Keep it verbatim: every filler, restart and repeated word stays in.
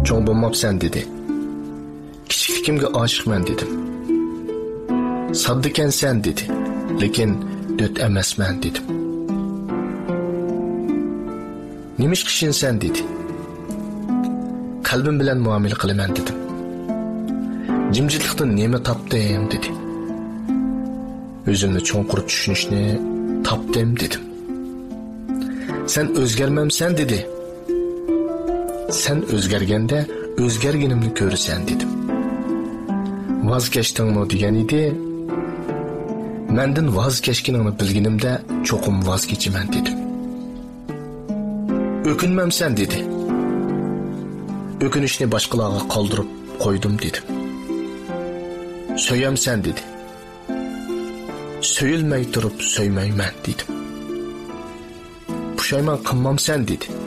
Çoğun bo'lmabsan dedi. Kichikligimga oshiqman dedim. Saddikansan dedi. Lekin döt emasman dedim. Nimish qishinsan dedi. Qalbim bilan muomala qilaman dedim. Jimjitlikdan nima topdim dedi. O'zimni cho'nqur tushunishni topdim dedim. Sen o'zgarmamsan dedi. Sen o'zgarganda o'zgarganimni ko'rasan dedim. Voz kechdingmi degan edi. Mendan voz kechganingni bilganimda cho'qim voz kechaman dedim. O'kinmamsan dedi. O'kinishni boshqalarga qoldirib qo'ydim dedim. So'yamsan dedi. So'yilmay turib so'ymayman dedim. Pushaymon qilmamsan dedi.